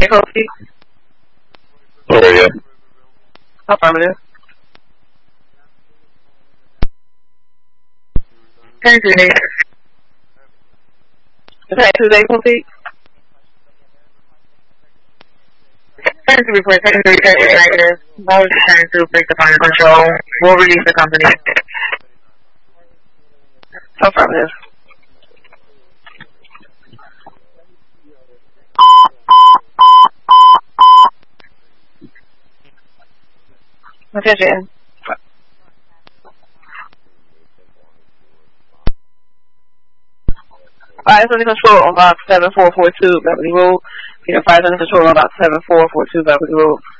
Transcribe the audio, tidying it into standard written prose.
proceed? Oh, yeah. Affirmative. 10-3. Okay, Tuesday, proceed. 10-3 report, 10-3 check is negative. Now is trying to break the final control. We'll release the company. Affirmative. Attention. Fires under control on box 7442 Beverly Road. Fires under control on box 7442 Beverly Road.